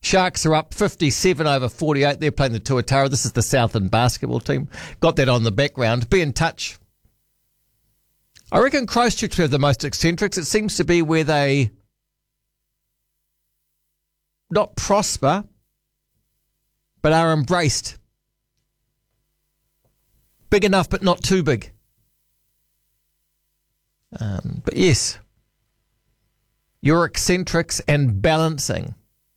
Sharks are up 57-48. They're playing the Tuatara. This is the Southland basketball team. Got that on the background. Be in touch. I reckon Christchurch have the most eccentrics. It seems to be where they not prosper, but are embraced. Big enough, but not too big. But yes, your eccentrics and balancing.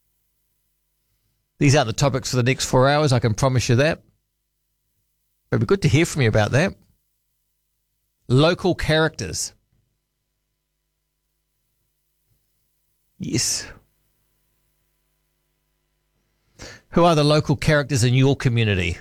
These aren't the topics for the next 4 hours, I can promise you that. It'd be good to hear from you about that. Local characters. Yes. Who are the local characters in your community?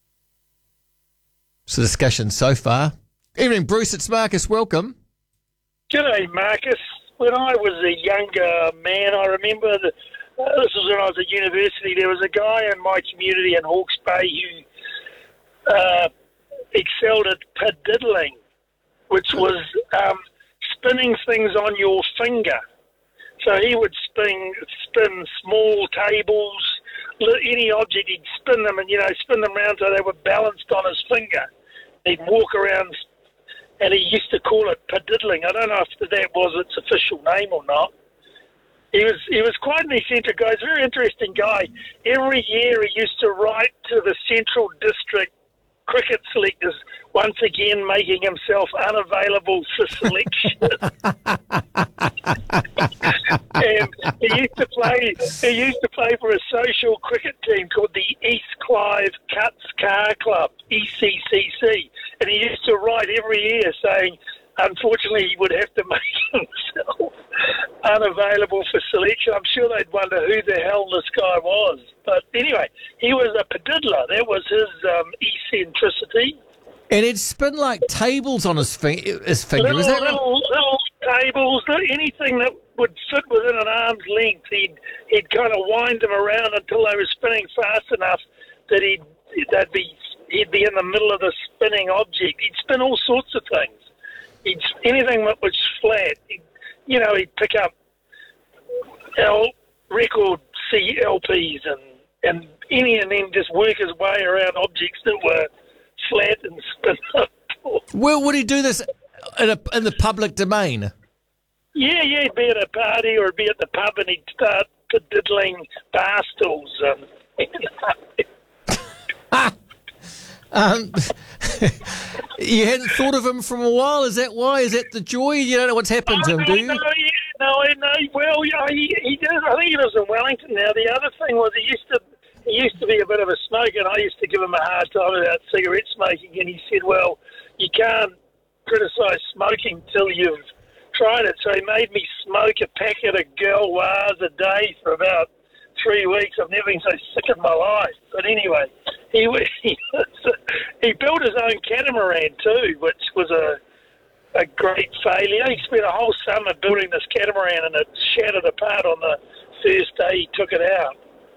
It's a discussion so far. Evening, Bruce. It's Marcus. Welcome. G'day, Marcus. When I was a younger man, I remember that this was when I was at university. There was a guy in my community in Hawke's Bay who excelled at padiddling, which was spinning things on your finger. So he would spin small tables, any object, he'd spin them and, spin them around so they were balanced on his finger. He'd walk around, and he used to call it padiddling. I don't know if that was its official name or not. He was quite an eccentric guy. He's a very interesting guy. Every year he used to write to the Central District cricket selectors, once again making himself unavailable for selection. And he used to play for a social cricket team called the East Clive Cuts Car Club, ECCC. And he used to write every year saying, unfortunately, he would have to make himself unavailable for selection. I'm sure they'd wonder who the hell this guy was. But anyway, he was a padiddler. That was his eccentricity. And he'd spin like tables on his finger. Is that right? Little tables, anything that would fit within an arm's length. He'd kind of wind them around until they were spinning fast enough that he'd be in the middle of the spinning object. He'd spin all sorts of things. Anything that was flat, he'd pick up record CLPs and then just work his way around objects that were flat and spin up. Well, would he do this in the public domain? Yeah, he'd be at a party or he'd be at the pub and he'd start diddling bar stools. You hadn't thought of him from a while. Is that why? Is that the joy? You don't know what's happened to him, do you? No. Well, he does. I think he lives in Wellington now. The other thing was he used to be a bit of a smoker, and I used to give him a hard time about cigarette smoking, and he said, well, you can't criticise smoking till you've tried it. So he made me smoke a packet of Gauloises a day for about 3 weeks. I've never been so sick in my life. But anyway, he built his own catamaran too, which was a great failure. He spent a whole summer building this catamaran, and it shattered apart on the first day he took it out.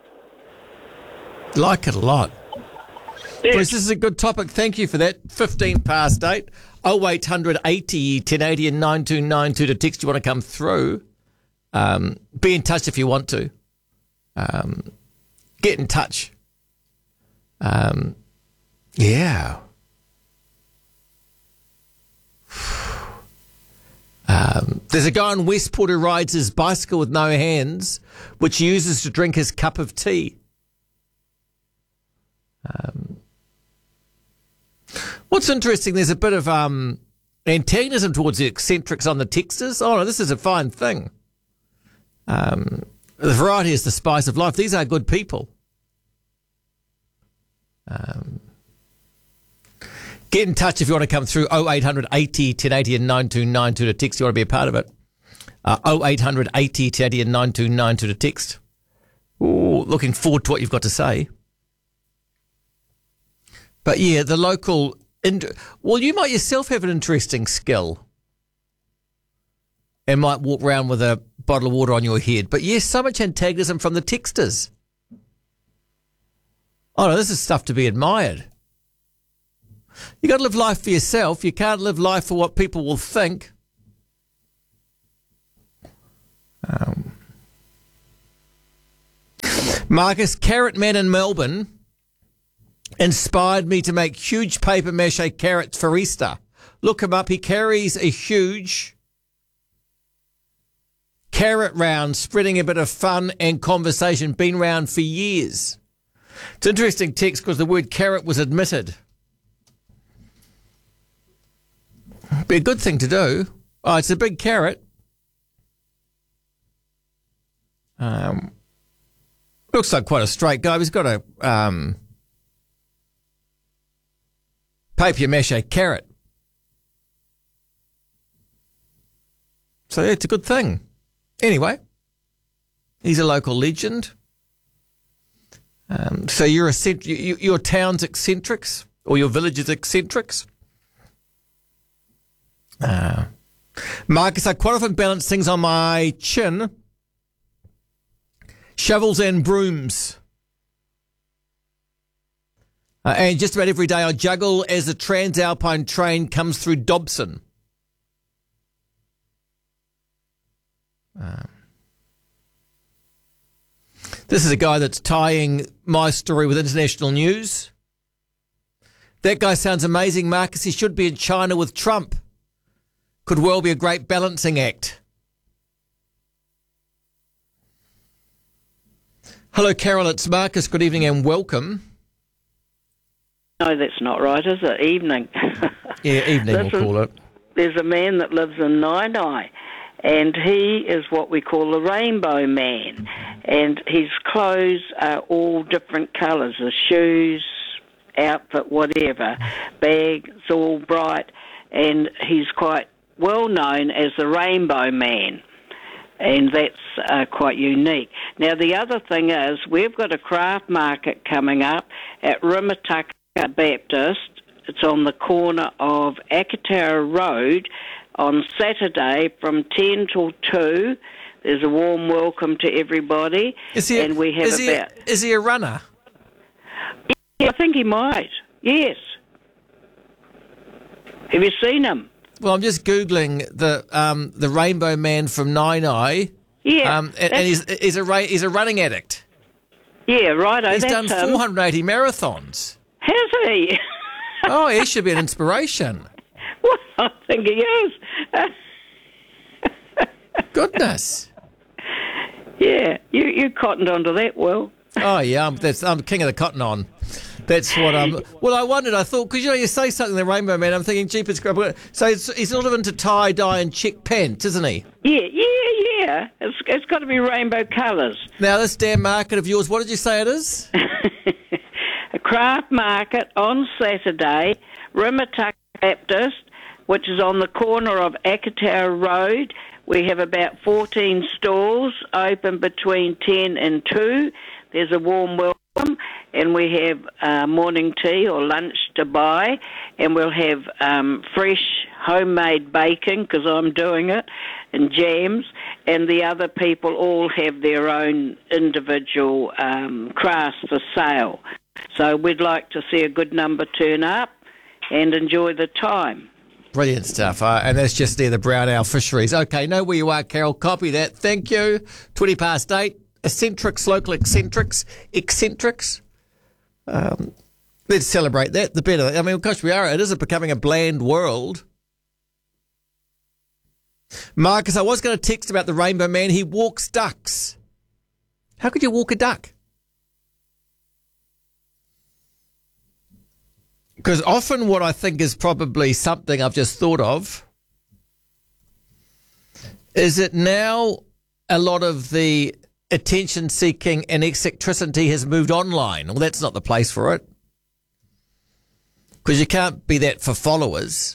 Like it a lot. Yes. Bruce, this is a good topic. Thank you for that. 8 0800 80 1080 and 9292 to text you want to come through. Be in touch if you want to. Get in touch. Yeah. There's a guy in Westport who rides his bicycle with no hands, which he uses to drink his cup of tea. What's interesting, there's a bit of antagonism towards the eccentrics on the texters. Oh, no, this is a fine thing. The variety is the spice of life. These are good people. Get in touch if you want to come through. 0800 80 1080 and 9292 to text. You want to be a part of it. 0800 80 1080 and 9292 to text. Ooh, looking forward to what you've got to say. But yeah, the local... well, you might yourself have an interesting skill and might walk around with a bottle of water on your head. But yes, so much antagonism from the texters. Oh, no, this is stuff to be admired. You got to live life for yourself. You can't live life for what people will think. Marcus, Carrot Man in Melbourne inspired me to make huge paper mache carrots for Easter. Look him up. He carries a huge carrot round, spreading a bit of fun and conversation. Been round for years. It's an interesting text because the word carrot was omitted. Be a good thing to do. Oh, it's a big carrot. Looks like quite a straight guy. He's got a papier mâché carrot. So yeah, it's a good thing. Anyway, he's a local legend. So you're your town's eccentrics or your village's eccentrics. Marcus, I quite often balance things on my chin. Shovels and brooms. And just about every day I juggle as the Transalpine train comes through Dobson. This is a guy that's tying my story with international news. That guy sounds amazing, Marcus. He should be in China with Trump. Could well be a great balancing act. Hello, Carol. It's Marcus. Good evening and welcome. No, that's not right, is it? Evening. Yeah, evening we'll call it. There's a man that lives in Nainai, and he is what we call the Rainbow Man. And his clothes are all different colours, the shoes, outfit, whatever, bags, all bright. And he's quite well known as the Rainbow Man. And that's quite unique. Now, the other thing is we've got a craft market coming up at Rimutaka Baptist. It's on the corner of Akatara Road on Saturday from 10 till 2. There's a warm welcome to everybody. Is he a runner? Yeah, I think he might, yes. Have you seen him? Well, I'm just Googling the Rainbow Man from Nainai. Yeah. And he's a running addict. Yeah, righto. He's done 480 marathons. Has he? Oh, he should be an inspiration. Well, I think he is. Goodness. Yeah, you cottoned onto that, Will. Oh, yeah, I'm king of the cotton on. That's what I'm... Well, I thought, because, you say something, the Rainbow Man, I'm thinking, jeepers, so he's sort of into tie-dye and check pants, isn't he? Yeah. It's got to be rainbow colours. Now, this damn market of yours, what did you say it is? A craft market on Saturday, Rimutaka Baptist, which is on the corner of Akatara Road. We have about 14 stalls open between 10 and 2. There's a warm welcome, and we have morning tea or lunch to buy, and we'll have fresh homemade baking, because I'm doing it, and jams, and the other people all have their own individual crafts for sale. So we'd like to see a good number turn up and enjoy the time. Brilliant stuff. And that's just near the Brown Owl Fisheries. Okay, know where you are, Carol. Copy that. Thank you. 20 past 8. Eccentrics, local eccentrics. Let's celebrate that. The better. I mean, gosh, it is becoming a bland world. Marcus, I was going to text about the Rainbow Man. He walks ducks. How could you walk a duck? Because often what I think is probably something I've just thought of is that now a lot of the attention-seeking and eccentricity has moved online. Well, that's not the place for it. Because you can't be that for followers.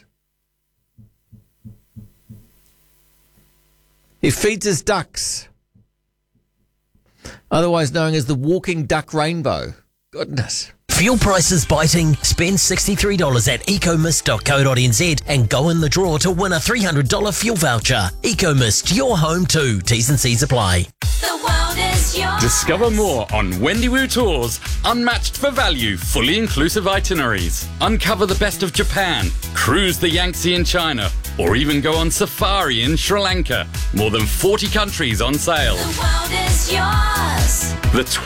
He feeds his ducks, otherwise known as the walking duck rainbow. Goodness. Fuel prices biting? Spend $63 at ecomist.co.nz and go in the draw to win a $300 fuel voucher. Ecomist, your home too. T's and C's apply. The world is yours. Discover more on Wendiwoo Tours. Unmatched for value, fully inclusive itineraries. Uncover the best of Japan, cruise the Yangtze in China, or even go on safari in Sri Lanka. More than 40 countries on sale. The world is yours. The